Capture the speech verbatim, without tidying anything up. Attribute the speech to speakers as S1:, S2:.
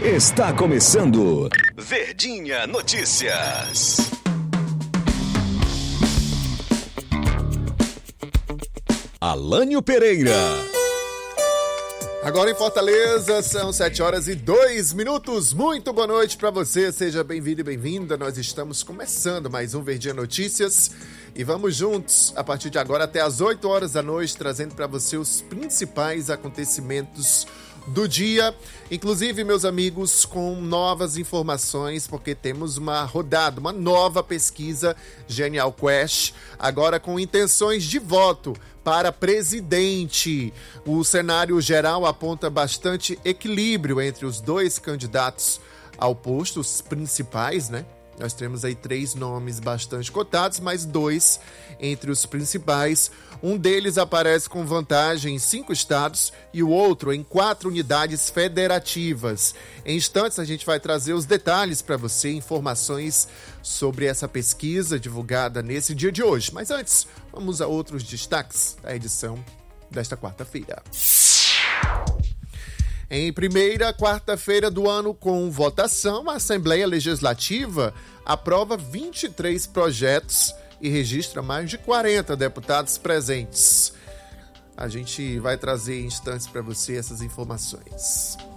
S1: Está começando Verdinha Notícias. Alânio Pereira.
S2: Agora em Fortaleza, são sete horas e dois minutos. Muito boa noite para você, seja bem-vindo e bem-vinda. Nós estamos começando mais um Verdinha Notícias e vamos juntos, a partir de agora até às oito horas da noite, trazendo para você os principais acontecimentos do dia, inclusive, meus amigos, com novas informações, porque temos uma rodada, uma nova pesquisa Genial Quest, agora com intenções de voto para presidente. O cenário geral aponta bastante equilíbrio entre os dois candidatos ao posto, os principais, né? Nós temos aí três nomes bastante cotados, mas dois entre os principais. Um deles aparece com vantagem em cinco estados e o outro em quatro unidades federativas. Em instantes, a gente vai trazer os detalhes para você, informações sobre essa pesquisa divulgada nesse dia de hoje. Mas antes, vamos a outros destaques da edição desta quarta-feira. Em primeira quarta-feira do ano com votação, a Assembleia Legislativa aprova vinte e três projetos e registra mais de quarenta deputados presentes. A gente vai trazer em instantes para você essas informações.